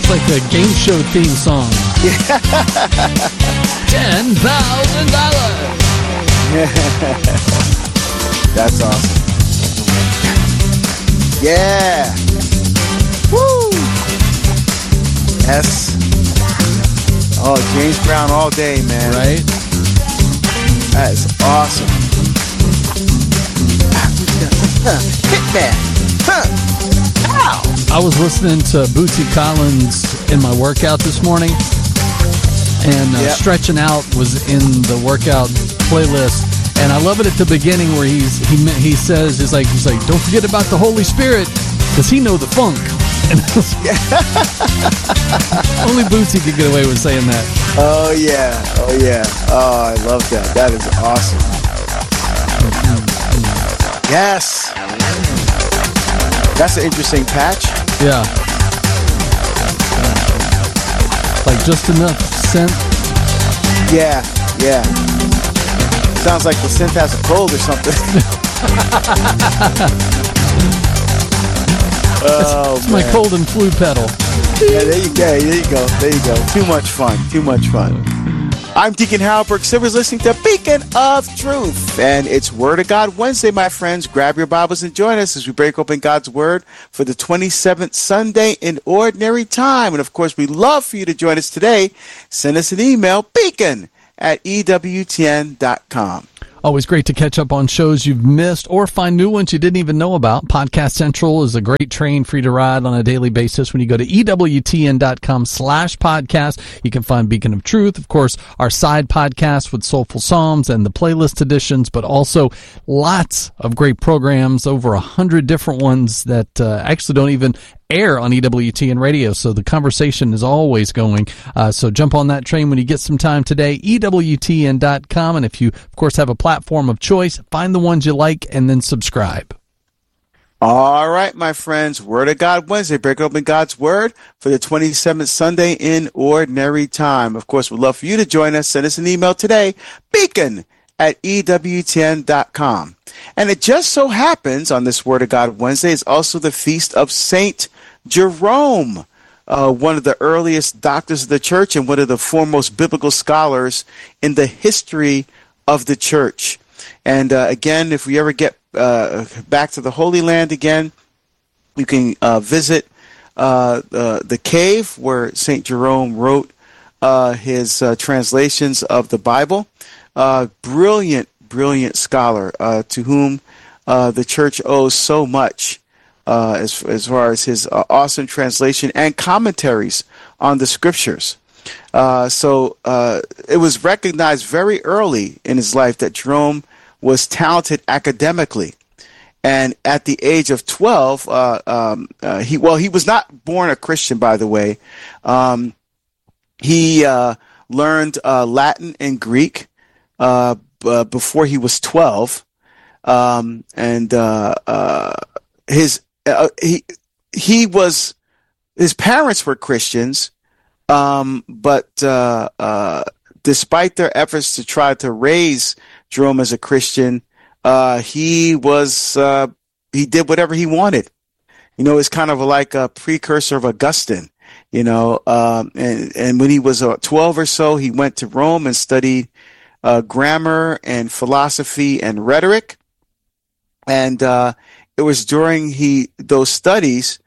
It's like a game show theme song. $10,000. That's awesome. Yeah. Woo. Yes. Oh, James Brown all day, man. Right? That is awesome. Hitman. Ow. I was listening to Bootsy Collins in my workout this morning, and Stretching Out was in the workout playlist. And I love it at the beginning where he says, he's like, don't forget about the Holy Spirit, because he know the funk. And only Bootsy could get away with saying that. Oh yeah. Oh, I love that. That is awesome. Yes. That's an interesting patch. Yeah. Like just enough synth. Yeah. Sounds like the synth has a cold or something. It's my cold and flu pedal. Yeah, there you go. Too much fun. I'm Deacon Harold Burke Silvers, listening to Beacon of Truth. And it's Word of God Wednesday, my friends. Grab your Bibles and join us as we break open God's Word for the 27th Sunday in Ordinary Time. And, of course, we'd love for you to join us today. Send us an email, beacon@ewtn.com. Always great to catch up on shows you've missed or find new ones you didn't even know about. Podcast Central is a great train for you to ride on a daily basis. When you go to EWTN.com/podcast, you can find Beacon of Truth. Of course, our side podcast with Soulful Psalms and the playlist editions, but also lots of great programs, over 100 different ones that actually don't even air on EWTN radio, so the conversation is always going. So jump on that train when you get some time today, EWTN.com, and if you, of course, have a platform of choice, find the ones you like and then subscribe. All right, my friends, Word of God Wednesday, break open God's Word for the 27th Sunday in Ordinary Time. Of course, we'd love for you to join us. Send us an email today, beacon@ewtn.com. And it just so happens on this Word of God Wednesday is also the feast of Saint Jerome, one of the earliest doctors of the church and one of the foremost biblical scholars in the history of the church. And again, if we ever get back to the Holy Land again, you can visit the cave where Saint Jerome wrote his translations of the Bible. Brilliant scholar to whom the church owes so much as far as his awesome translation and commentaries on the scriptures. So it was recognized very early in his life that Jerome was talented academically. And at the age of 12, he was not born a Christian, by the way. He learned Latin and Greek before he was 12, his parents were Christians, but despite their efforts to try to raise Jerome as a Christian, he did whatever he wanted. You know, it's kind of like a precursor of Augustine. You know, and when he was 12 or so, he went to Rome and studied grammar and philosophy and rhetoric. And it was during those studies,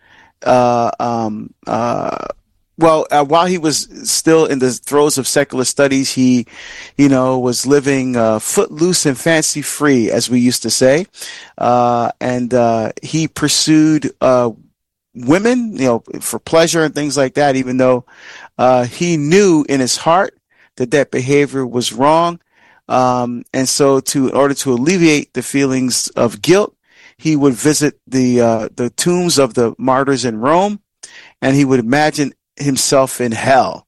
while he was still in the throes of secular studies, he, was living footloose and fancy free, as we used to say. And he pursued women, for pleasure and things like that, even though he knew in his heart that behavior was wrong. And so in order to alleviate the feelings of guilt, he would visit the tombs of the martyrs in Rome, and he would imagine himself in hell.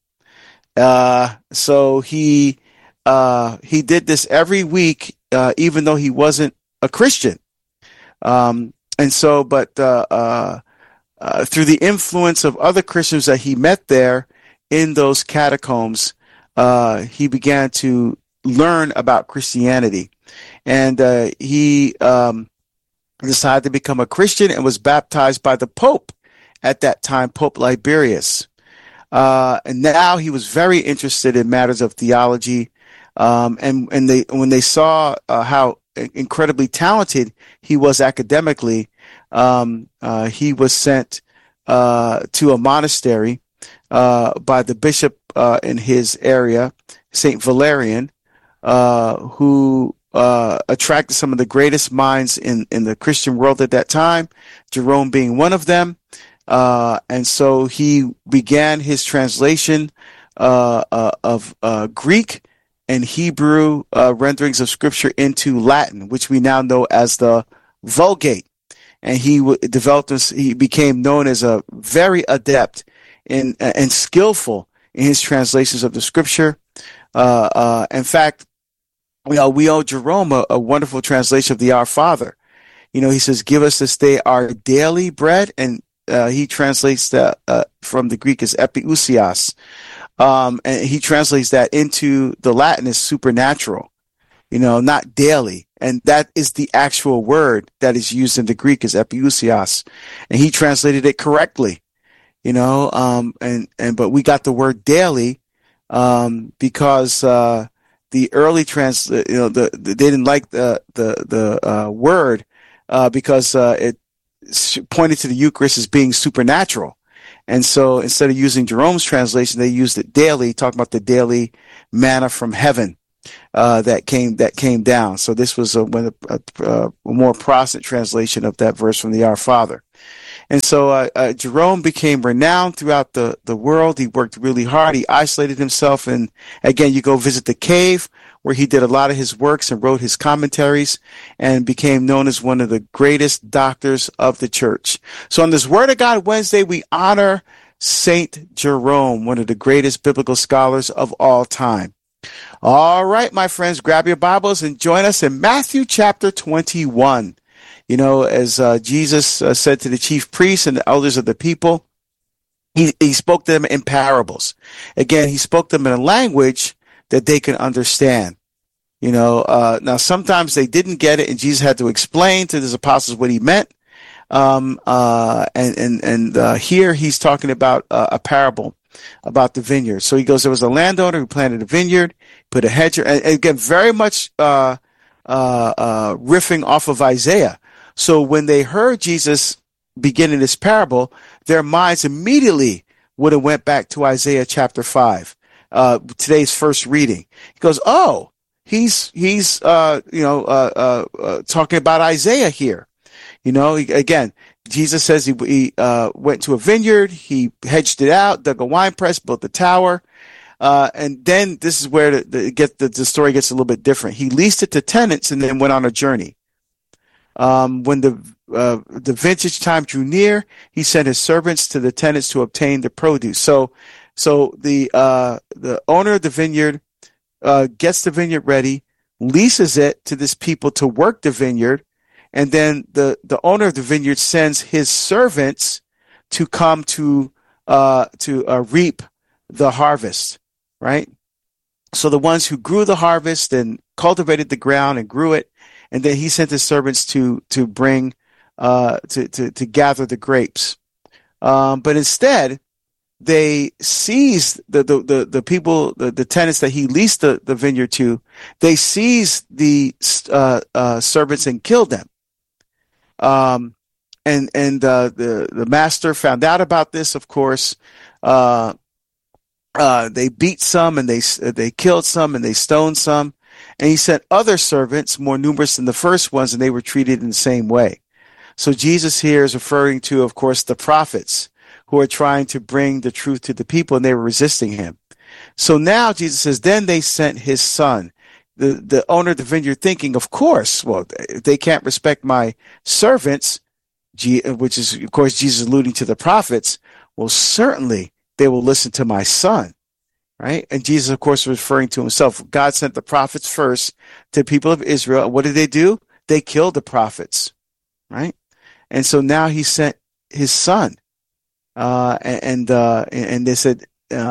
So he did this every week, even though he wasn't a Christian. But through the influence of other Christians that he met there in those catacombs, he began to learn about Christianity. And he decided to become a Christian and was baptized by the Pope at that time, Pope Liberius. And now he was very interested in matters of theology. And when they saw how incredibly talented he was academically, he was sent to a monastery by the bishop in his area, Saint Valerian, who attracted some of the greatest minds in the Christian world at that time, Jerome being one of them. And so he began his translation of Greek and Hebrew renderings of Scripture into Latin, which we now know as the Vulgate. And he he became known as a very adept and skillful in his translations of the Scripture. In fact, we owe Jerome a wonderful translation of the Our Father. He says, "Give us this day our daily bread," and he translates that from the Greek as epiousios. And he translates that into the Latin as supernatural, not daily. And that is the actual word that is used in the Greek as epiousios. And he translated it correctly, but we got the word daily, because, the early they didn't like the word, because, it pointed to the Eucharist as being supernatural. And so instead of using Jerome's translation, they used it daily, talking about the daily manna from heaven that came down. So this was a more Protestant translation of that verse from the Our Father. And so Jerome became renowned throughout the world. He worked really hard. He isolated himself. And again, you go visit the cave where he did a lot of his works and wrote his commentaries and became known as one of the greatest doctors of the church. So on this Word of God Wednesday, we honor Saint Jerome, one of the greatest biblical scholars of all time. All right, my friends, grab your Bibles and join us in Matthew chapter 21. As Jesus said to the chief priests and the elders of the people, he spoke to them in parables. Again, he spoke to them in a language that they could understand. Now sometimes they didn't get it, and Jesus had to explain to his apostles what he meant. Here he's talking about a parable about the vineyard. So he goes, there was a landowner who planted a vineyard, put a hedge, and again, very much riffing off of Isaiah. So when they heard Jesus beginning this parable, their minds immediately would have went back to Isaiah chapter 5, today's first reading. He goes, oh, he's talking about Isaiah here. Again, Jesus says he went to a vineyard, he hedged it out, dug a wine press, built the tower, and then this is where the story gets a little bit different. He leased it to tenants and then went on a journey. When the vintage time drew near, he sent his servants to the tenants to obtain the produce. So the owner of the vineyard gets the vineyard ready, leases it to this people to work the vineyard, and then the owner of the vineyard sends his servants to come to reap the harvest, right? So the ones who grew the harvest and cultivated the ground and grew it, and then he sent his servants to bring to gather the grapes. But instead, they seized the people, the tenants that he leased the vineyard to. They seized the servants and killed them. And the master found out about this. Of course, they beat some and they killed some and they stoned some. And he sent other servants more numerous than the first ones, and they were treated in the same way. So Jesus here is referring to, of course, the prophets who are trying to bring the truth to the people, and they were resisting him. So now Jesus says, then they sent his son. The owner of the vineyard thinking, of course, well, if they can't respect my servants, which is, of course, Jesus alluding to the prophets, well, certainly they will listen to my son. Right? And Jesus, of course, was referring to himself. God sent the prophets first to the people of Israel. What did they do? They killed the prophets. Right? And so now he sent his son. And they said,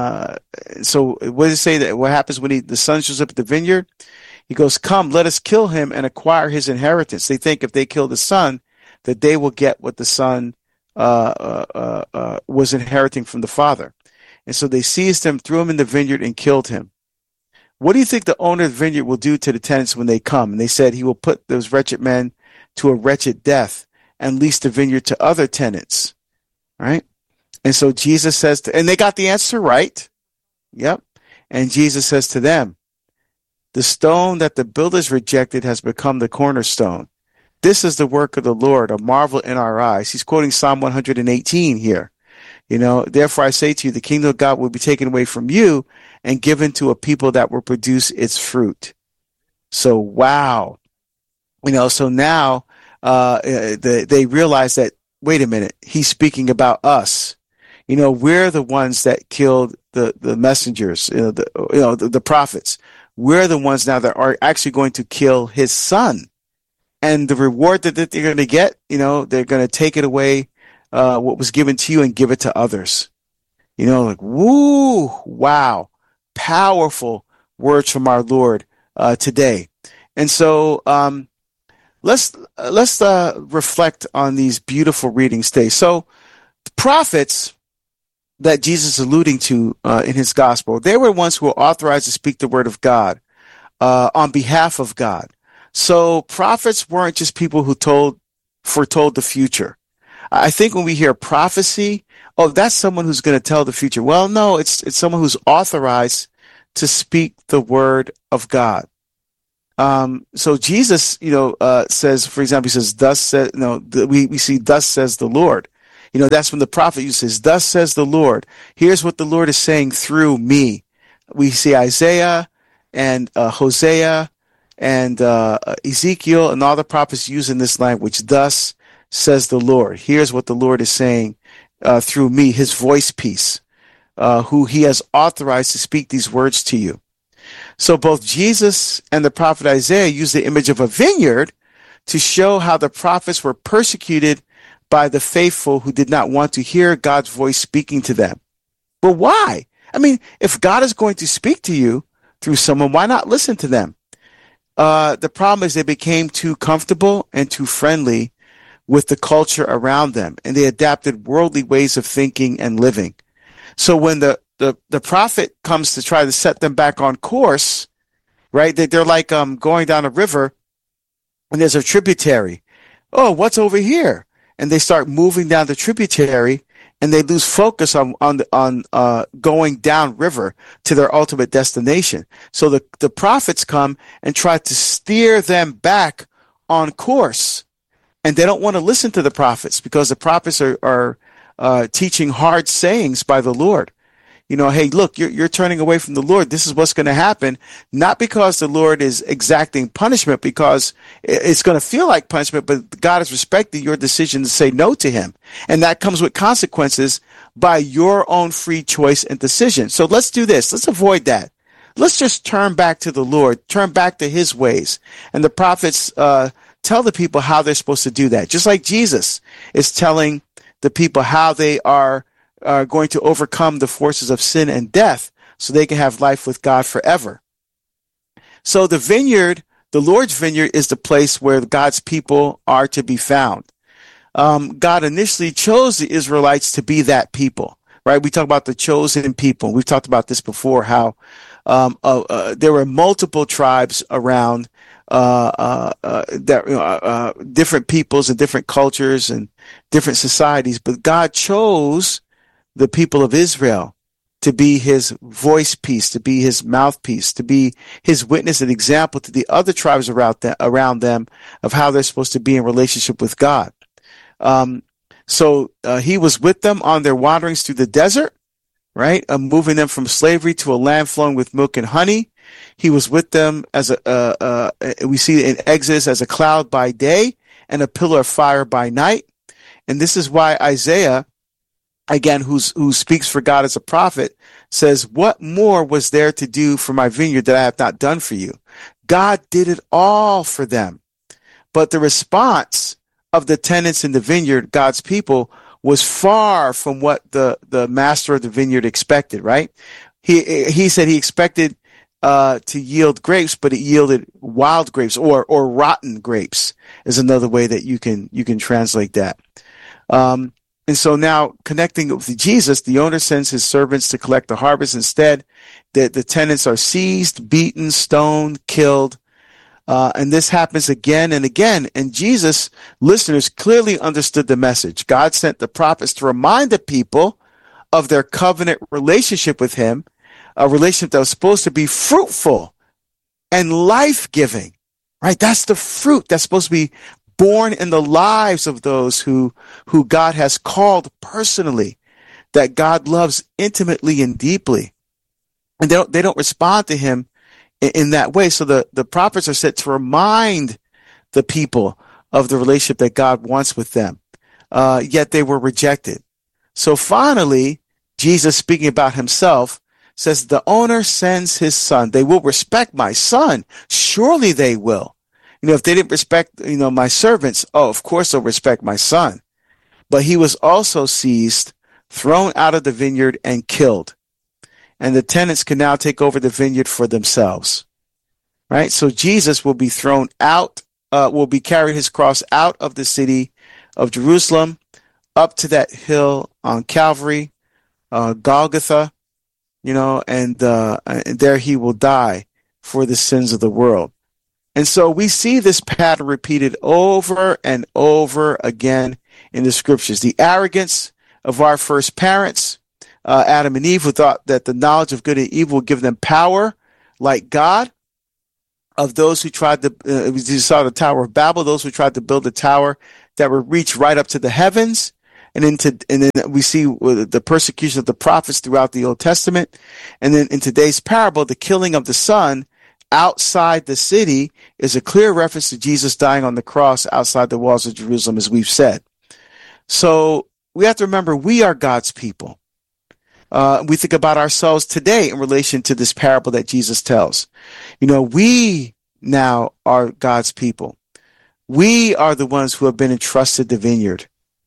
so what does it say that what happens when the son shows up at the vineyard? He goes, come, let us kill him and acquire his inheritance. They think if they kill the son, that they will get what the son was inheriting from the father. And so they seized him, threw him in the vineyard, and killed him. What do you think the owner of the vineyard will do to the tenants when they come? And they said he will put those wretched men to a wretched death and lease the vineyard to other tenants. Right? And so Jesus says, and they got the answer right. Yep. And Jesus says to them, the stone that the builders rejected has become the cornerstone. This is the work of the Lord, a marvel in our eyes. He's quoting Psalm 118 here. Therefore I say to you, the kingdom of God will be taken away from you and given to a people that will produce its fruit. So, wow. So now they realize that, wait a minute, he's speaking about us. We're the ones that killed the messengers, the prophets. We're the ones now that are actually going to kill his son. And the reward that they're going to get, they're going to take it away, what was given to you, and give it to others. Woo, wow, powerful words from our Lord today. And so let's reflect on these beautiful readings today. So the prophets that Jesus is alluding to in his gospel, they were ones who were authorized to speak the word of God on behalf of God. So prophets weren't just people who foretold the future. I think when we hear prophecy, that's someone who's going to tell the future. Well, no, it's someone who's authorized to speak the word of God. So Jesus, says, for example, he says, "Thus says," we see, "Thus says the Lord." That's when the prophet says, "Thus says the Lord." Here's what the Lord is saying through me. We see Isaiah and Hosea and Ezekiel and all the prophets using this language. Thus says the Lord. Here's what the Lord is saying through me, his voice piece, who he has authorized to speak these words to you. So both Jesus and the prophet Isaiah use the image of a vineyard to show how the prophets were persecuted by the faithful who did not want to hear God's voice speaking to them. But why? I mean, if God is going to speak to you through someone, why not listen to them? The problem is they became too comfortable and too friendly with the culture around them, and they adapted worldly ways of thinking and living. So when the prophet comes to try to set them back on course, right? They're like going down a river, and there's a tributary. Oh, what's over here? And they start moving down the tributary, and they lose focus on going down river to their ultimate destination. So the prophets come and try to steer them back on course, and they don't want to listen to the prophets because the prophets are teaching hard sayings by the Lord. Hey, look, you're turning away from the Lord. This is what's going to happen. Not because the Lord is exacting punishment, because it's going to feel like punishment, but God is respecting your decision to say no to him. And that comes with consequences by your own free choice and decision. So let's do this. Let's avoid that. Let's just turn back to the Lord, turn back to his ways. And the prophets tell the people how they're supposed to do that. Just like Jesus is telling the people how they are going to overcome the forces of sin and death so they can have life with God forever. So the vineyard, the Lord's vineyard, is the place where God's people are to be found. God initially chose the Israelites to be that people, right? We talk about the chosen people. We've talked about this before, how there were multiple tribes around different peoples and different cultures and different societies, but God chose the people of Israel to be his voice piece, to be his mouthpiece, to be his witness and example to the other tribes around them of how they're supposed to be in relationship with God. So he was with them on their wanderings through the desert, right? Moving them from slavery to a land flowing with milk and honey. He was with them as we see in Exodus, as a cloud by day and a pillar of fire by night. And this is why Isaiah, again, who speaks for God as a prophet, says, "What more was there to do for my vineyard that I have not done for you?" God did it all for them. But the response of the tenants in the vineyard, God's people, was far from what the master of the vineyard expected, right? He said he expected to yield grapes, but it yielded wild grapes or rotten grapes is another way that you can translate that. And so now connecting with Jesus, the owner sends his servants to collect the harvest. Instead, the tenants are seized, beaten, stoned, killed. And this happens again and again. And Jesus' listeners clearly understood the message. God sent the prophets to remind the people of their covenant relationship with him, a relationship that was supposed to be fruitful and life-giving, right? That's the fruit that's supposed to be born in the lives of those who God has called personally, that God loves intimately and deeply. And they don't respond to him in that way. So the prophets are set to remind the people of the relationship that God wants with them. Yet they were rejected. So finally, Jesus, speaking about himself, says, the owner sends his son. They will respect my son. Surely they will. If they didn't respect, my servants, of course they'll respect my son. But he was also seized, thrown out of the vineyard, and killed. And the tenants can now take over the vineyard for themselves. Right? So Jesus will be thrown out, will be carried his cross out of the city of Jerusalem, up to that hill on Calvary, Golgotha, and there he will die for the sins of the world. And so we see this pattern repeated over and over again in the scriptures. The arrogance of our first parents, Adam and Eve, who thought that the knowledge of good and evil would give them power like God. Of those who tried to, you saw the Tower of Babel, those who tried to build a tower that would reach right up to the heavens. And then we see the persecution of the prophets throughout the Old Testament. And then in today's parable, the killing of the son outside the city is a clear reference to Jesus dying on the cross outside the walls of Jerusalem, as we've said. So we have to remember we are God's people. We think about ourselves today in relation to this parable that Jesus tells. We now are God's people. We are the ones who have been entrusted the vineyard.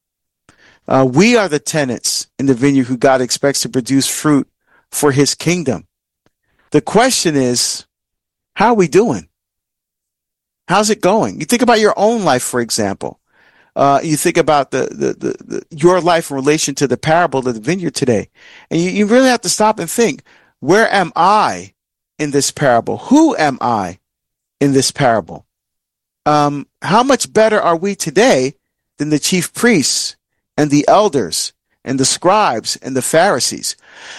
We are the tenants in the vineyard who God expects to produce fruit for his kingdom. The question is, how are we doing? How's it going? You think about your own life, for example. You think about your life in relation to the parable of the vineyard today. And you really have to stop and think, where am I in this parable? Who am I in this parable? How much better are we today than the chief priests and the elders and the scribes and the Pharisees?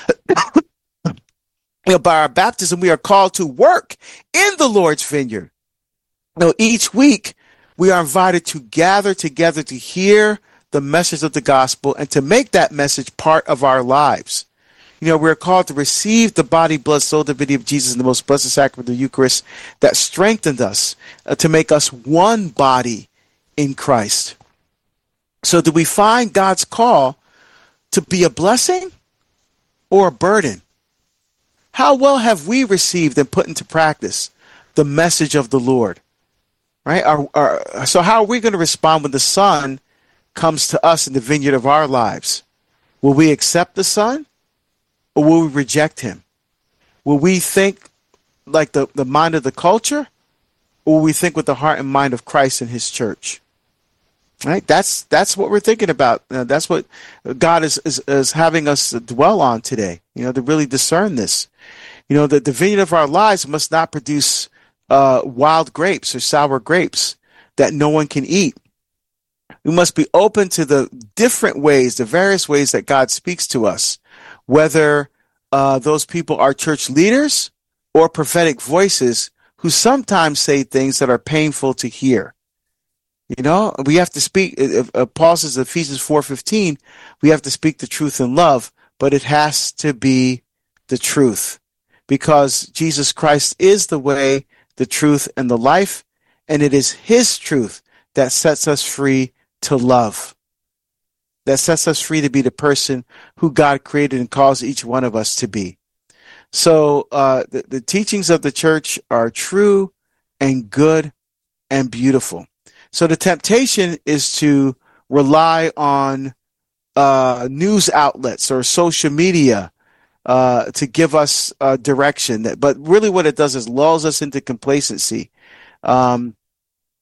By our baptism, we are called to work in the Lord's vineyard. Each week, we are invited to gather together to hear the message of the gospel and to make that message part of our lives. We're called to receive the body, blood, soul, divinity of Jesus in the most blessed sacrament of the Eucharist that strengthened us to make us one body in Christ. So do we find God's call to be a blessing or a burden? How well have we received and put into practice the message of the Lord? Right? So how are we going to respond when the Son comes to us in the vineyard of our lives? Will we accept the Son or will we reject him? Will we think like the mind of the culture, or will we think with the heart and mind of Christ and his church? Right? That's what we're thinking about. That's what God is having us dwell on today, to really discern this. That the vineyard of our lives must not produce wild grapes or sour grapes that no one can eat. We must be open to the different ways, the various ways that God speaks to us, whether those people are church leaders or prophetic voices who sometimes say things that are painful to hear. We have to speak. Paul says in Ephesians 4:15, we have to speak the truth in love, but it has to be the truth, because Jesus Christ is the way, the truth, and the life, and it is his truth that sets us free to love, that sets us free to be the person who God created and calls each one of us to be. So the teachings of the church are true and good and beautiful. So the temptation is to rely on news outlets or social media to give us direction. But really what it does is lulls us into complacency.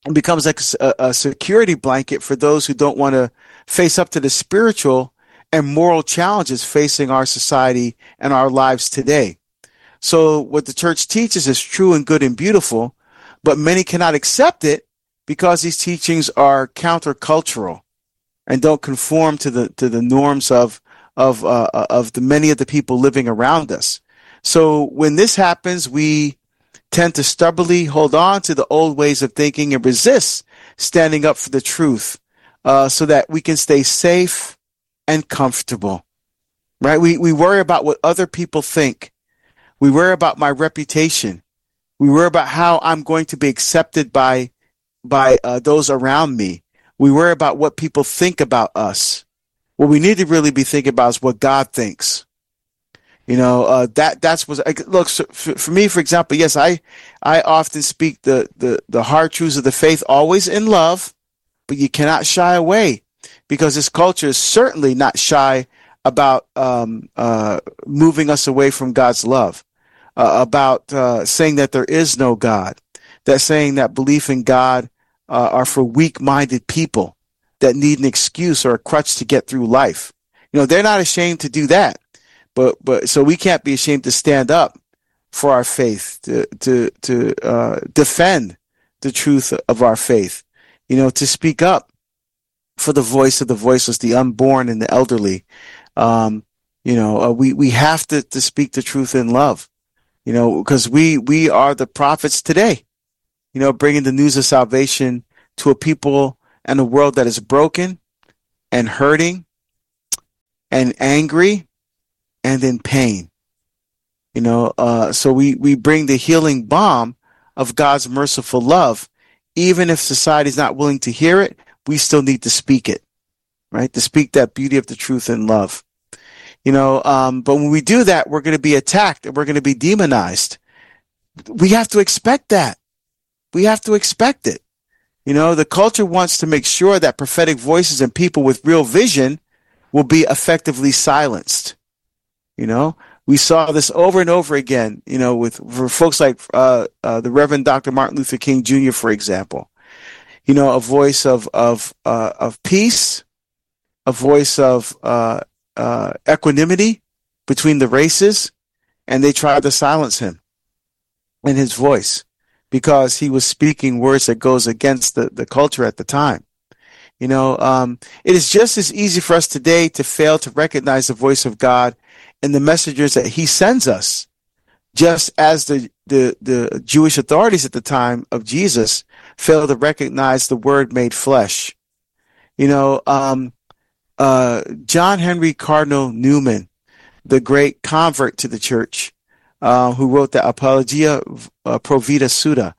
and becomes like a security blanket for those who don't want to face up to the spiritual and moral challenges facing our society and our lives today. So what the church teaches is true and good and beautiful, but many cannot accept it because these teachings are countercultural and don't conform to the norms of the many of the people living around us. So when this happens, we tend to stubbornly hold on to the old ways of thinking and resist standing up for the truth, so that we can stay safe and comfortable. Right? We worry about what other people think. We worry about my reputation. We worry about how I'm going to be accepted by those around me. We worry about what people think about us. What we need to really be thinking about is what God thinks. That's what. Look, so for me, for example, yes, I often speak the hard truths of the faith, always in love, but you cannot shy away, because this culture is certainly not shy about moving us away from God's love, about saying that there is no God, that saying that belief in God are for weak-minded people that need an excuse or a crutch to get through life. They're not ashamed to do that. But so we can't be ashamed to stand up for our faith, to defend the truth of our faith, to speak up for the voice of the voiceless, the unborn and the elderly. We have to speak the truth in love, because we are the prophets today, bringing the news of salvation to a people and a world that is broken and hurting and angry and in pain. So we bring the healing balm of God's merciful love. Even if society is not willing to hear it, we still need to speak it, right? To speak that beauty of the truth in love. But when we do that, we're going to be attacked and we're going to be demonized. We have to expect that. We have to expect it. The culture wants to make sure that prophetic voices and people with real vision will be effectively silenced. We saw this over and over again, for folks like the Reverend Dr. Martin Luther King Jr., for example. A voice of peace, a voice of equanimity between the races, and they tried to silence him in his voice because he was speaking words that goes against the culture at the time. It is just as easy for us today to fail to recognize the voice of God and the messengers that he sends us, just as the Jewish authorities at the time of Jesus failed to recognize the Word made flesh. John Henry Cardinal Newman, the great convert to the church, who wrote the Apologia Pro Vita Sua,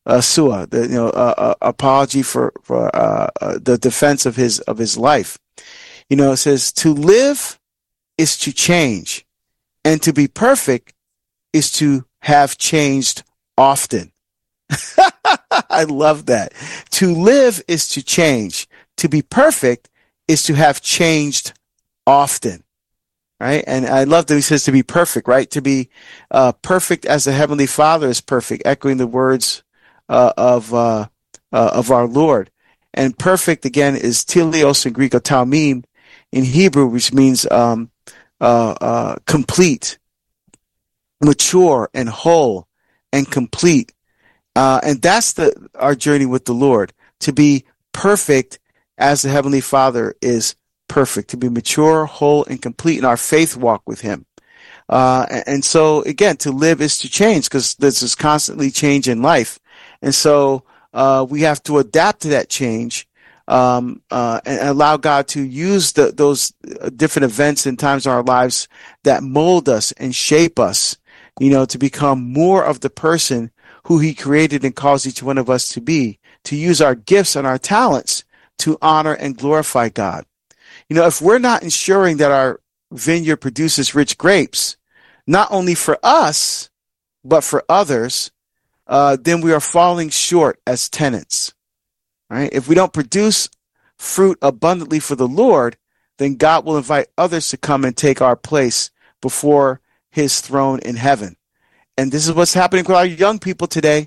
apology for the defense of his life. It says, to live is to change, and to be perfect is to have changed often. I love that. To live is to change. To be perfect is to have changed often. Right? And I love that he says to be perfect, right? To be perfect as the Heavenly Father is perfect, echoing the words of our Lord. And perfect, again, is teleos in Greek, or talmim in Hebrew, which means complete, mature, and whole, and complete. And that's our journey with the Lord, to be perfect as the Heavenly Father is perfect, to be mature, whole, and complete in our faith walk with Him. And so, again, to live is to change, because there's this constantly change in life. And so we have to adapt to that change, and allow God to use those different events and times in our lives that mold us and shape us, to become more of the person who He created and calls each one of us to be, to use our gifts and our talents to honor and glorify God. If we're not ensuring that our vineyard produces rich grapes, not only for us, but for others, then we are falling short as tenants. Right? If we don't produce fruit abundantly for the Lord, then God will invite others to come and take our place before His throne in heaven. And this is what's happening with our young people today.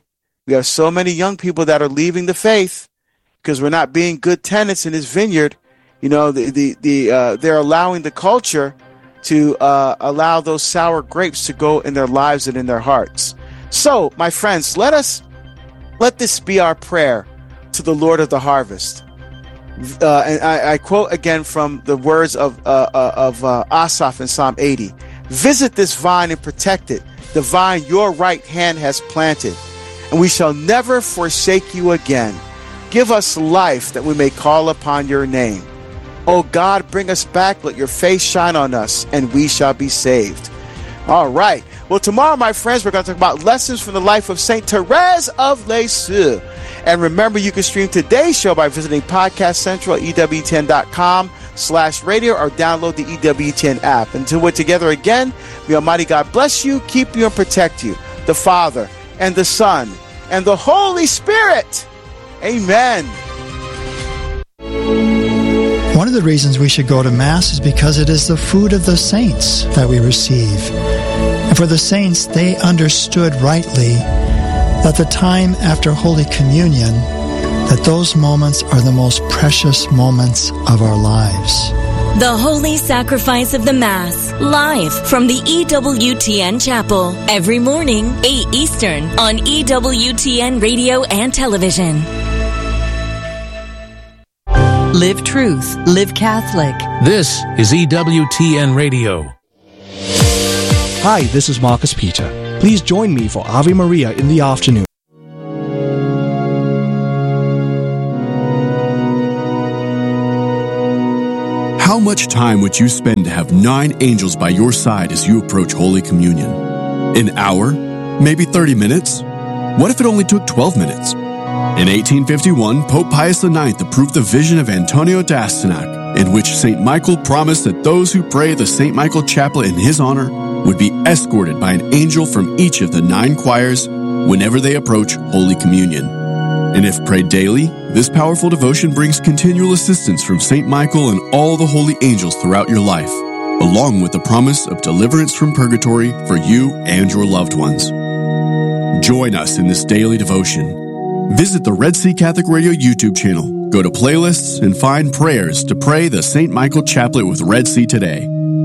We have so many young people that are leaving the faith because we're not being good tenants in his vineyard. You know, they're allowing the culture to allow those sour grapes to go in their lives and in their hearts. So, my friends, let this be our prayer to the Lord of the harvest. And I quote again from the words of Asaph in Psalm 80. Visit this vine and protect it, the vine your right hand has planted, and we shall never forsake you again. Give us life that we may call upon your name. O God, bring us back, let your face shine on us, and we shall be saved. All right. Well, tomorrow, my friends, we're going to talk about lessons from the life of Saint Therese of Lisieux. And remember, you can stream today's show by visiting Podcast Central at EWTN.com/radio or download the EWTN app. Until we're together again, may Almighty God bless you, keep you, and protect you. The Father, and the Son, and the Holy Spirit. Amen. One of the reasons we should go to Mass is because it is the food of the saints that we receive. And for the saints, they understood rightly that the time after Holy Communion, that those moments are the most precious moments of our lives. The Holy Sacrifice of the Mass, live from the EWTN Chapel, every morning, 8 Eastern, on EWTN Radio and Television. Live Truth, Live Catholic. This is EWTN Radio. Hi, this is Marcus Peter. Please join me for Ave Maria in the afternoon. How much time would you spend to have 9 angels by your side as you approach Holy Communion? An hour? Maybe 30 minutes? What if it only took 12 minutes? In 1851, Pope Pius IX approved the vision of Antonio d'Astyanac, in which St. Michael promised that those who pray the St. Michael Chaplet in his honor would be escorted by an angel from each of the 9 choirs whenever they approach Holy Communion. And if prayed daily, this powerful devotion brings continual assistance from St. Michael and all the holy angels throughout your life, along with the promise of deliverance from purgatory for you and your loved ones. Join us in this daily devotion. Visit the Red Sea Catholic Radio YouTube channel, go to playlists, and find prayers to pray the St. Michael Chaplet with Red Sea today.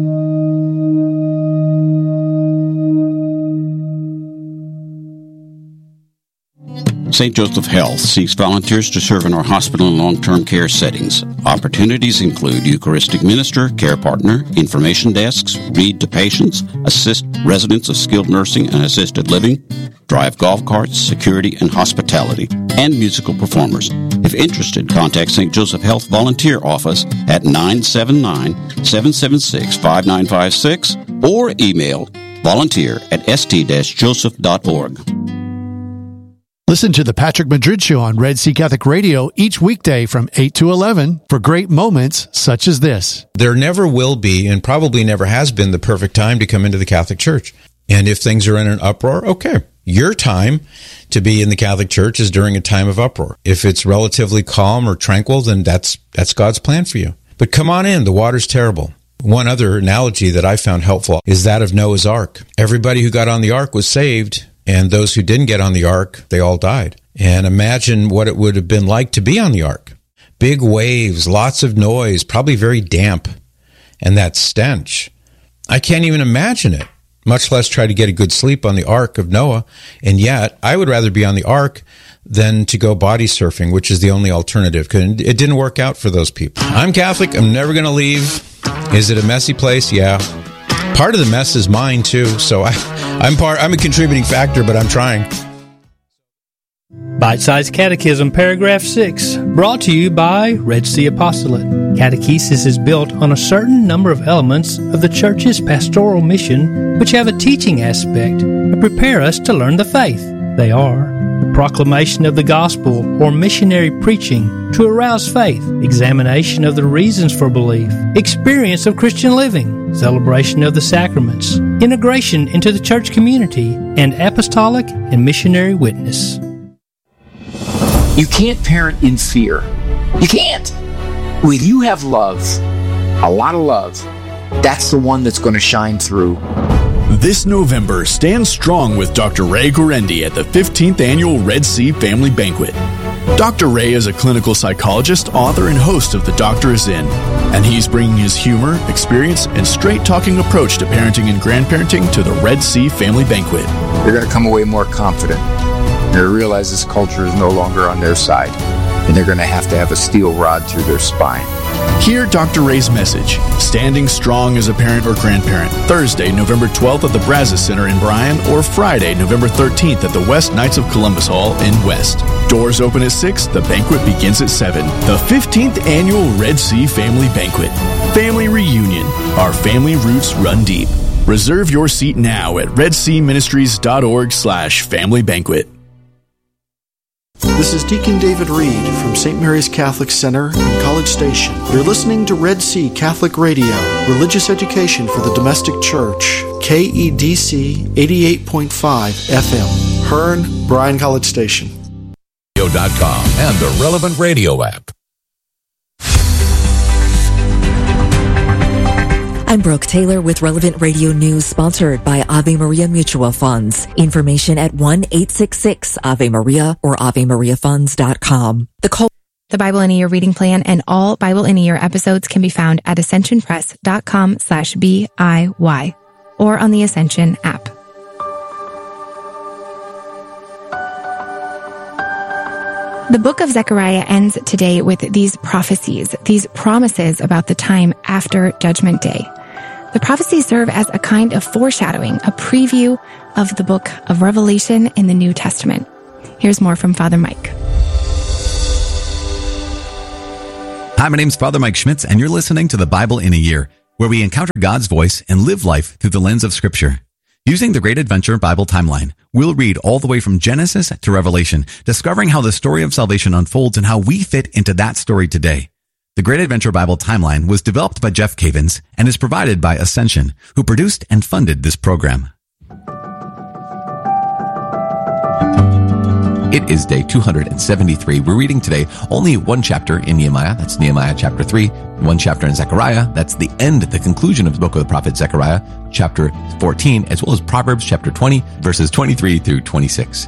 St. Joseph Health seeks volunteers to serve in our hospital and long-term care settings. Opportunities include Eucharistic minister, care partner, information desks, read to patients, assist residents of skilled nursing and assisted living, drive golf carts, security and hospitality, and musical performers. If interested, contact St. Joseph Health Volunteer Office at 979-776-5956 or email volunteer@st-joseph.org. Listen to the Patrick Madrid Show on Red Sea Catholic Radio each weekday from 8 to 11 for great moments such as this. There never will be, and probably never has been, the perfect time to come into the Catholic Church. And if things are in an uproar, okay. Your time to be in the Catholic Church is during a time of uproar. If it's relatively calm or tranquil, then that's God's plan for you. But come on in, the water's terrible. One other analogy that I found helpful is that of Noah's Ark. Everybody who got on the ark was saved, and those who didn't get on the ark, they all died. And imagine what it would have been like to be on the ark. Big waves, lots of noise, probably very damp, and that stench. I can't even imagine it, much less try to get a good sleep on the ark of Noah. And yet, I would rather be on the ark than to go body surfing, which is the only alternative, because it didn't work out for those people. I'm Catholic. I'm never going to leave. Is it a messy place? Yeah. Part of the mess is mine, too, so I'm a contributing factor, but I'm trying. Bite-Sized Catechism, Paragraph 6, brought to you by Red Sea Apostolate. Catechesis is built on a certain number of elements of the Church's pastoral mission, which have a teaching aspect and prepare us to learn the faith. They are the proclamation of the gospel or missionary preaching to arouse faith, examination of the reasons for belief, experience of Christian living, celebration of the sacraments, integration into the church community, and apostolic and missionary witness. You can't parent in fear. You can't. When you have love, a lot of love, that's the one that's going to shine through. This November, stand strong with Dr. Ray Guarendi at the 15th Annual Red Sea Family Banquet. Dr. Ray is a clinical psychologist, author, and host of The Doctor Is In, and he's bringing his humor, experience, and straight-talking approach to parenting and grandparenting to the Red Sea Family Banquet. They're going to come away more confident. They're going to realize this culture is no longer on their side, and they're going to have a steel rod through their spine. Hear Dr. Ray's message, Standing Strong as a Parent or Grandparent, Thursday, November 12th at the Brazos Center in Bryan, or Friday, November 13th at the West Knights of Columbus Hall in West. Doors open at 6, the banquet begins at 7. The 15th Annual Red Sea Family Banquet. Family Reunion. Our family roots run deep. Reserve your seat now at redseaministries.org/family banquet. This is Deacon David Reed from St. Mary's Catholic Center in College Station. You're listening to Red Sea Catholic Radio, religious education for the domestic church, KEDC 88.5 FM, Hearn, Bryan College Station. Radio.com and the Relevant Radio app. I'm Brooke Taylor with Relevant Radio News, sponsored by Ave Maria Mutual Funds. Information at 1-866-AVE-MARIA or AveMariaFunds.com. The Bible in a Year reading plan and all Bible in a Year episodes can be found at ascensionpress.com/BIY or on the Ascension app. The book of Zechariah ends today with these prophecies, these promises about the time after Judgment Day. The prophecies serve as a kind of foreshadowing, a preview of the book of Revelation in the New Testament. Here's more from Father Mike. Hi, my name's Father Mike Schmitz, and you're listening to The Bible in a Year, where we encounter God's voice and live life through the lens of Scripture. Using the Great Adventure Bible Timeline, we'll read all the way from Genesis to Revelation, discovering how the story of salvation unfolds and how we fit into that story today. The Great Adventure Bible Timeline was developed by Jeff Cavins and is provided by Ascension, who produced and funded this program. It is day 273. We're reading today only one chapter in Nehemiah. That's Nehemiah chapter 3. One chapter in Zechariah. That's the conclusion of the book of the prophet Zechariah, chapter 14, as well as Proverbs chapter 20, verses 23 through 26.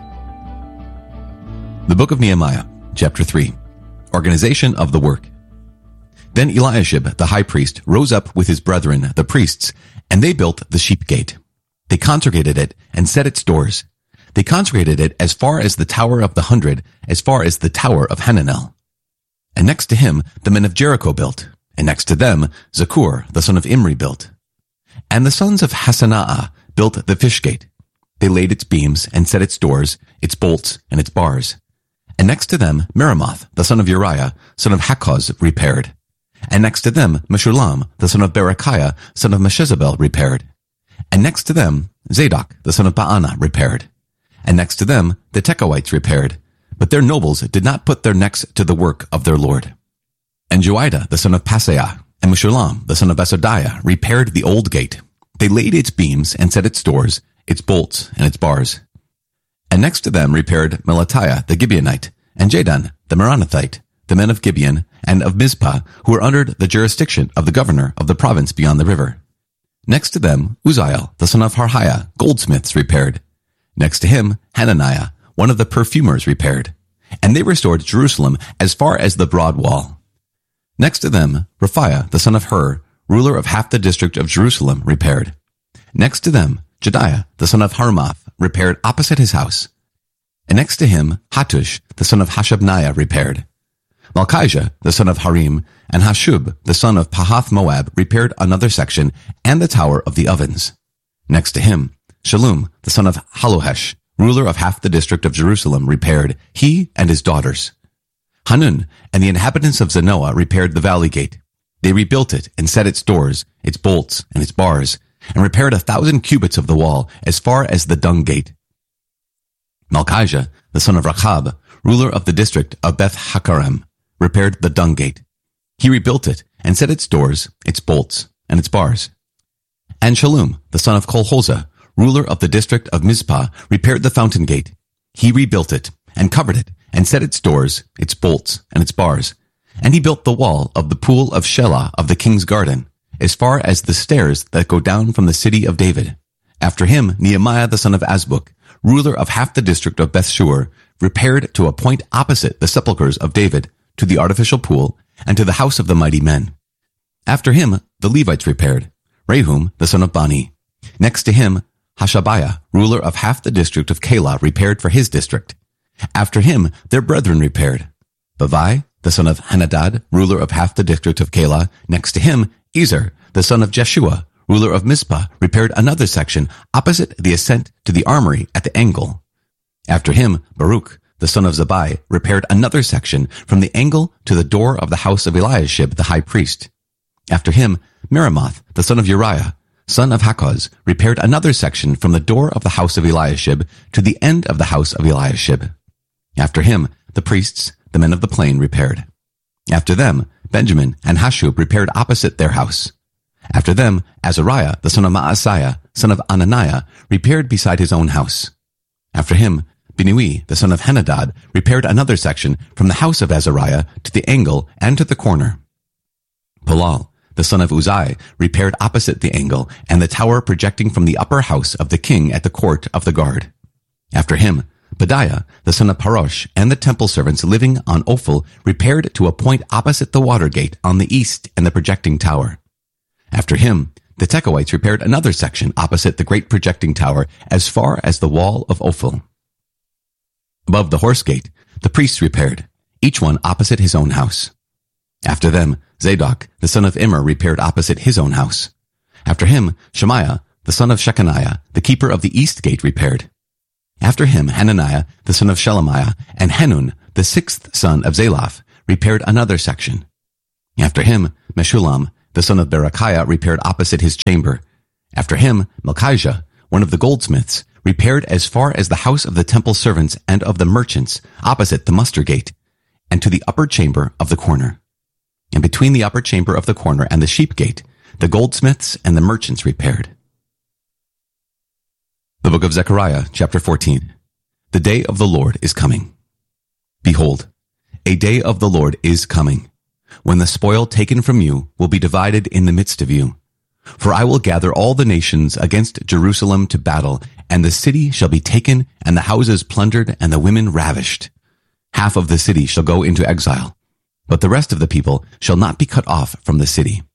The book of Nehemiah, chapter 3. Organization of the work. Then Eliashib, the high priest, rose up with his brethren, the priests, and they built the sheep gate. They consecrated it and set its doors. They consecrated it as far as the Tower of the 100, as far as the Tower of Hananel. And next to him, the men of Jericho built, and next to them, Zakur, the son of Imri, built. And the sons of Hassenaah built the fish gate. They laid its beams and set its doors, its bolts, and its bars. And next to them, Meremoth, the son of Uriah, son of Hakkoz, repaired. And next to them, Meshullam, the son of Berechiah, son of Meshezabel, repaired. And next to them, Zadok, the son of Baana, repaired. And next to them, the Tekoites repaired. But their nobles did not put their necks to the work of their Lord. And Joiada, the son of Paseah, and Meshullam, the son of Besodiah, repaired the old gate. They laid its beams and set its doors, its bolts, and its bars. And next to them repaired Melatiah, the Gibeonite, and Jadon, the Meronothite, the men of Gibeon and of Mizpah, who were under the jurisdiction of the governor of the province beyond the river. Next to them, Uzziel, the son of Harhiah, goldsmiths, repaired. Next to him, Hananiah, one of the perfumers, repaired. And they restored Jerusalem as far as the broad wall. Next to them, Raphiah, the son of Hur, ruler of half the district of Jerusalem, repaired. Next to them, Jediah, the son of Harmath, repaired opposite his house. And next to him, Hattush, the son of Hashabniah, repaired. Malchijah, the son of Harim, and Hashub, the son of Pahath Moab, repaired another section and the tower of the ovens. Next to him, Shallum, the son of Halohesh, ruler of half the district of Jerusalem, repaired, he and his daughters. Hanun and the inhabitants of Zanoah repaired the valley gate. They rebuilt it and set its doors, its bolts, and its bars, and repaired 1,000 cubits of the wall as far as the dung gate. Malchijah, the son of Rachab, ruler of the district of Beth Hakarem, repaired the dung gate. He rebuilt it and set its doors, its bolts, and its bars. And Shallum, the son of Kolhoza, ruler of the district of Mizpah, repaired the fountain gate. He rebuilt it and covered it and set its doors, its bolts, and its bars. And he built the wall of the pool of Shelah of the king's garden, as far as the stairs that go down from the city of David. After him, Nehemiah the son of Azbuk, ruler of half the district of Bethshur, repaired to a point opposite the sepulchres of David, to the artificial pool, and to the house of the mighty men. After him, the Levites repaired, Rehum the son of Bani. Next to him, Hashabiah, ruler of half the district of Keilah, repaired for his district. After him, their brethren repaired. Bavai, the son of Henadad, ruler of half the district of Keilah. Next to him, Ezer, the son of Jeshua, ruler of Mizpah, repaired another section opposite the ascent to the armory at the angle. After him, Baruch, the son of Zabai, repaired another section from the angle to the door of the house of Eliashib, the high priest. After him, Meremoth, the son of Uriah, son of Hakkoz, repaired another section from the door of the house of Eliashib to the end of the house of Eliashib. After him, the priests, the men of the plain, repaired. After them, Benjamin and Hashub repaired opposite their house. After them, Azariah, the son of Maaseiah, son of Ananiah, repaired beside his own house. After him, Binui, the son of Henadad, repaired another section from the house of Azariah to the angle and to the corner. Palal, the son of Uzai, repaired opposite the angle and the tower projecting from the upper house of the king at the court of the guard. After him, Pedaiah, the son of Parosh, and the temple servants living on Ophel repaired to a point opposite the water gate on the east and the projecting tower. After him, the Tekoites repaired another section opposite the great projecting tower as far as the wall of Ophel. Above the horse gate, the priests repaired, each one opposite his own house. After them, Zadok, the son of Immer, repaired opposite his own house. After him, Shemaiah, the son of Shechaniah, the keeper of the east gate, repaired. After him, Hananiah, the son of Shelemiah, and Hanun, the sixth son of Zalaph, repaired another section. After him, Meshullam, the son of Berechiah, repaired opposite his chamber. After him, Malchijah, one of the goldsmiths, repaired as far as the house of the temple servants and of the merchants, opposite the muster gate, and to the upper chamber of the corner. And between the upper chamber of the corner and the sheep gate, the goldsmiths and the merchants repaired. The book of Zechariah, chapter 14. The day of the Lord is coming. Behold, a day of the Lord is coming, when the spoil taken from you will be divided in the midst of you. For I will gather all the nations against Jerusalem to battle, and the city shall be taken, and the houses plundered, and the women ravished. Half of the city shall go into exile, but the rest of the people shall not be cut off from the city.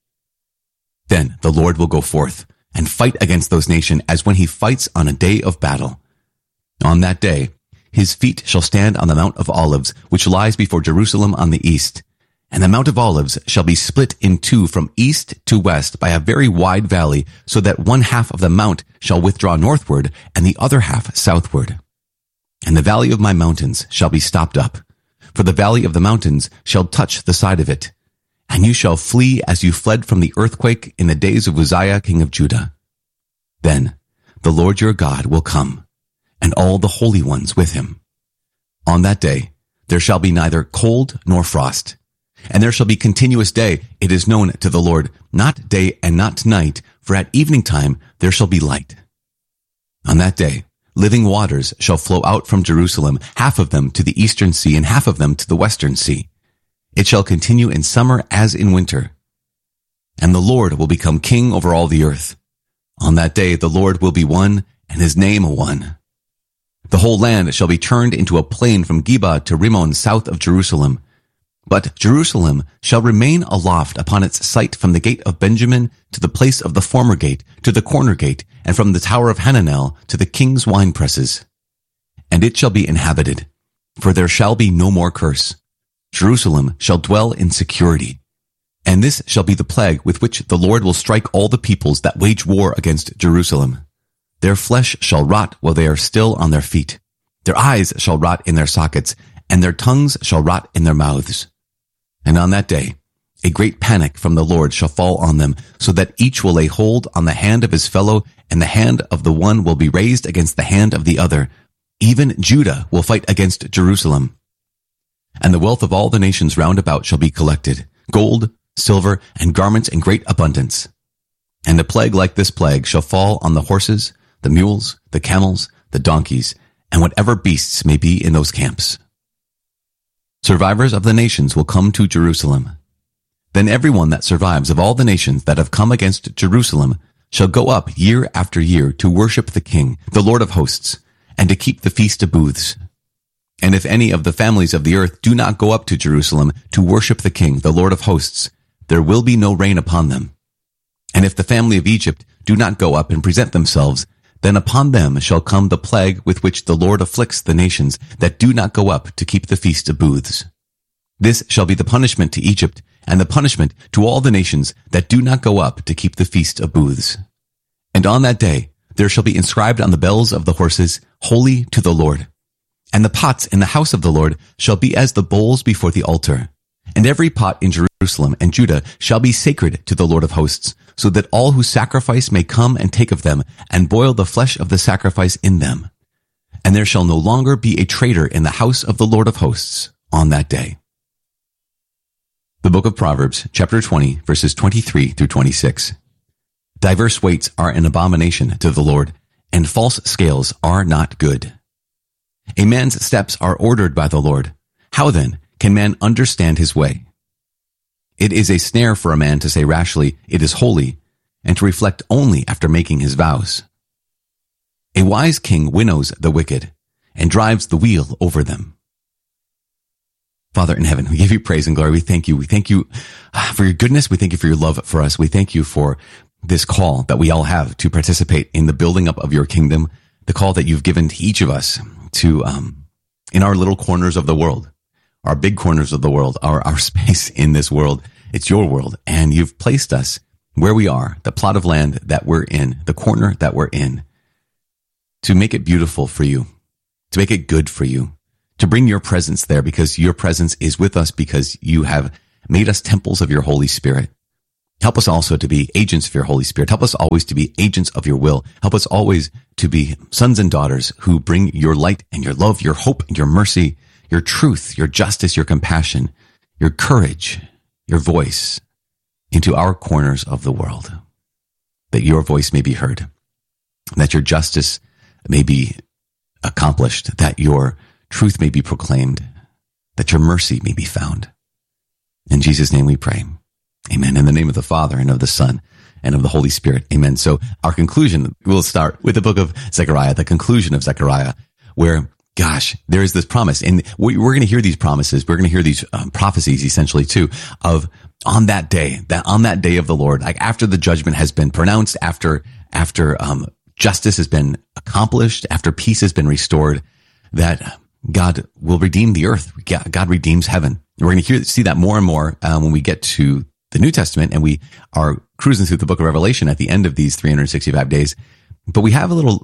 Then the Lord will go forth and fight against those nations as when he fights on a day of battle. On that day, his feet shall stand on the Mount of Olives, which lies before Jerusalem on the east. And the Mount of Olives shall be split in two from east to west by a very wide valley, so that one half of the mount shall withdraw northward, and the other half southward. And the valley of my mountains shall be stopped up, for the valley of the mountains shall touch the side of it. And you shall flee as you fled from the earthquake in the days of Uzziah king of Judah. Then the Lord your God will come, and all the holy ones with him. On that day there shall be neither cold nor frost, and there shall be continuous day. It is known to the Lord, not day and not night, for at evening time there shall be light. On that day living waters shall flow out from Jerusalem, half of them to the eastern sea and half of them to the western sea. It shall continue in summer as in winter. And the Lord will become king over all the earth. On that day the Lord will be one, and his name one. The whole land shall be turned into a plain from Geba to Rimmon south of Jerusalem. But Jerusalem shall remain aloft upon its site from the gate of Benjamin to the place of the former gate, to the corner gate, and from the tower of Hananel to the king's winepresses. And it shall be inhabited, for there shall be no more curse. Jerusalem shall dwell in security. And this shall be the plague with which the Lord will strike all the peoples that wage war against Jerusalem. Their flesh shall rot while they are still on their feet. Their eyes shall rot in their sockets, and their tongues shall rot in their mouths. And on that day, a great panic from the Lord shall fall on them, so that each will lay hold on the hand of his fellow, and the hand of the one will be raised against the hand of the other. Even Judah will fight against Jerusalem. And the wealth of all the nations round about shall be collected, gold, silver, and garments in great abundance. And a plague like this plague shall fall on the horses, the mules, the camels, the donkeys, and whatever beasts may be in those camps. Survivors of the nations will come to Jerusalem. Then everyone that survives of all the nations that have come against Jerusalem shall go up year after year to worship the King, the Lord of hosts, and to keep the Feast of Booths. And if any of the families of the earth do not go up to Jerusalem to worship the King, the Lord of hosts, there will be no rain upon them. And if the family of Egypt do not go up and present themselves, then upon them shall come the plague with which the Lord afflicts the nations that do not go up to keep the Feast of Booths. This shall be the punishment to Egypt, and the punishment to all the nations that do not go up to keep the Feast of Booths. And on that day there shall be inscribed on the bells of the horses, Holy to the Lord. And the pots in the house of the Lord shall be as the bowls before the altar. And every pot in Jerusalem and Judah shall be sacred to the Lord of hosts, so that all who sacrifice may come and take of them, and boil the flesh of the sacrifice in them. And there shall no longer be a traitor in the house of the Lord of hosts on that day. The book of Proverbs, chapter 20, verses 23 through 26. Diverse weights are an abomination to the Lord, and false scales are not good. A man's steps are ordered by the Lord. How then can man understand his way? It is a snare for a man to say rashly, it is holy, and to reflect only after making his vows. A wise king winnows the wicked, and drives the wheel over them. Father in heaven, we give you praise and glory. We thank you. We thank you for your goodness. We thank you for your love for us. We thank you for this call that we all have to participate in the building up of your kingdom, the call that you've given to each of us to, in our little corners of the world, our big corners of the world, our space in this world. It's your world, and you've placed us where we are, the plot of land that we're in, the corner that we're in, to make it beautiful for you, to make it good for you, to bring your presence there, because your presence is with us, because you have made us temples of your Holy Spirit. Help us also to be agents of your Holy Spirit. Help us always to be agents of your will. Help us always to be sons and daughters who bring your light and your love, your hope and your mercy, your truth, your justice, your compassion, your courage, your voice into our corners of the world, that your voice may be heard, that your justice may be accomplished, that your truth may be proclaimed, that your mercy may be found. In Jesus' name we pray. Amen. In the name of the Father and of the Son and of the Holy Spirit. Amen. So our conclusion, we'll start with the book of Zechariah, the conclusion of Zechariah, where, gosh, there is this promise. And we're going to hear these promises. We're going to hear these prophecies essentially too, of on that day of the Lord, like after the judgment has been pronounced, after justice has been accomplished, after peace has been restored, that God will redeem the earth. God redeems heaven. We're going to see that more and more when we get to the New Testament, and we are cruising through the book of Revelation at the end of these 365 days. But we have a little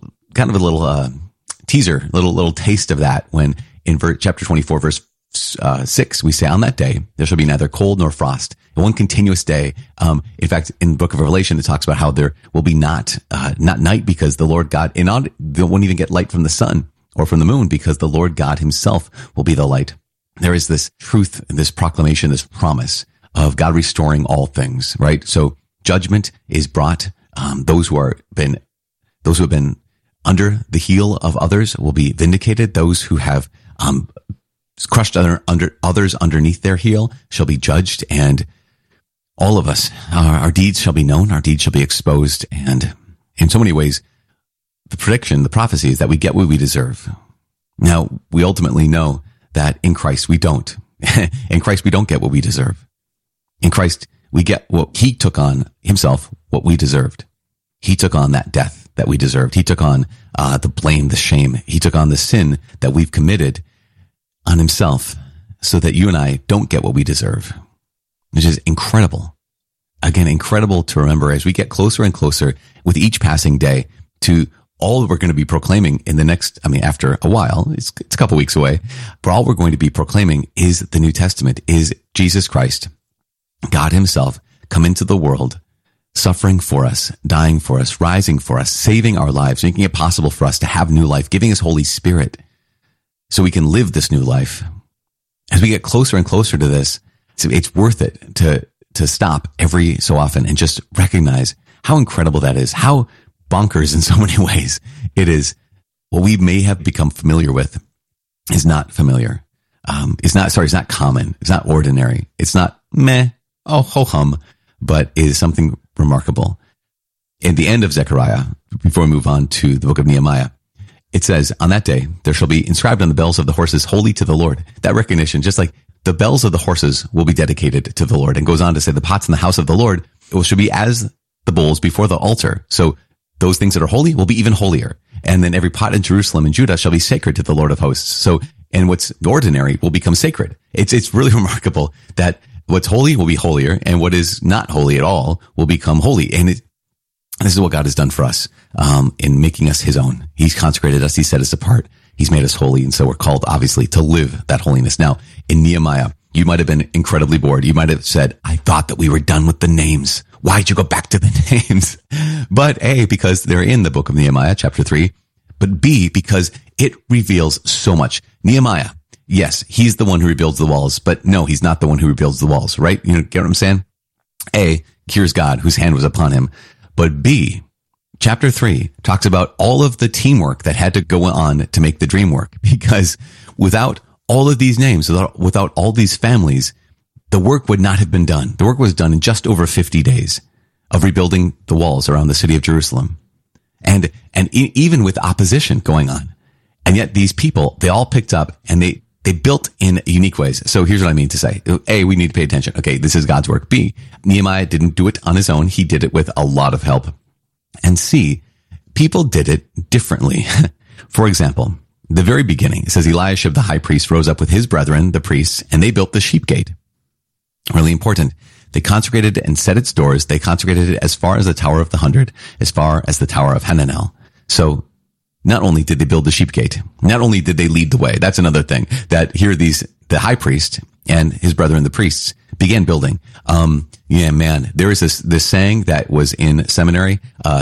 teaser, little taste of that when in chapter 24, verse 6, we say, on that day, there shall be neither cold nor frost, in one continuous day. In fact, in the book of Revelation, it talks about how there will be not night, because the Lord God, they won't even get light from the sun or from the moon, because the Lord God himself will be the light. There is this truth, this proclamation, this promise of God restoring all things, right? So judgment is brought. Those who have been under the heel of others will be vindicated. Those who have crushed others underneath their heel shall be judged, and all of us, our deeds shall be known, our deeds shall be exposed. And in so many ways, the prediction, the prophecy is that we get what we deserve. Now, we ultimately know that in Christ we don't. In Christ we don't get what we deserve. In Christ we get what he took on himself, what we deserved. He took on that death that we deserved. He took on the blame, the shame. He took on the sin that we've committed on himself, so that you and I don't get what we deserve, which is incredible. Again, incredible to remember as we get closer and closer with each passing day to all that we're going to be proclaiming in the next, after a while, it's a couple weeks away, but all we're going to be proclaiming is the New Testament, is Jesus Christ, God himself, come into the world, suffering for us, dying for us, rising for us, saving our lives, making it possible for us to have new life, giving us Holy Spirit so we can live this new life. As we get closer and closer to this, it's worth it to stop every so often and just recognize how incredible that is, how bonkers in so many ways it is. What we may have become familiar with is not familiar. It's not common. It's not ordinary. It's not meh, oh, ho hum, but is something remarkable. in the end of Zechariah, before we move on to the book of Nehemiah, it says, on that day, there shall be inscribed on the bells of the horses, holy to the Lord. That recognition, just like the bells of the horses will be dedicated to the Lord. And goes on to say the pots in the house of the Lord should be as the bowls before the altar. So those things that are holy will be even holier. And then every pot in Jerusalem and Judah shall be sacred to the Lord of hosts. So, and what's ordinary will become sacred. It's really remarkable that what's holy will be holier, and what is not holy at all will become holy. And this is what God has done for us, in making us his own. He's consecrated us. He set us apart. He's made us holy. And so we're called, obviously, to live that holiness. Now, in Nehemiah, you might have been incredibly bored. You might have said, I thought that we were done with the names. Why'd you go back to the names? But A, because they're in the book of Nehemiah, chapter 3. But B, because it reveals so much. Nehemiah, yes, he's the one who rebuilds the walls, but no, he's not the one who rebuilds the walls, right? You know, get what I'm saying? A, here's God, whose hand was upon him. But B, chapter 3 talks about all of the teamwork that had to go on to make the dream work. Because without all of these names, without all these families, the work would not have been done. The work was done in just over 50 days of rebuilding the walls around the city of Jerusalem. And even with opposition going on. And yet these people, they all picked up and they built in unique ways. So here's what I mean to say. A, we need to pay attention. Okay, this is God's work. B, Nehemiah didn't do it on his own. He did it with a lot of help. And C, people did it differently. For example, the very beginning, it says Eliashib the high priest rose up with his brethren, the priests, and they built the sheep gate. Really important. They consecrated it and set its doors. They consecrated it as far as the Tower of the 100, as far as the Tower of Hananel. So not only did they build the sheep gate, not only did they lead the way. That's another thing that here the high priest and his brethren, the priests, began building. There is this saying that was in seminary,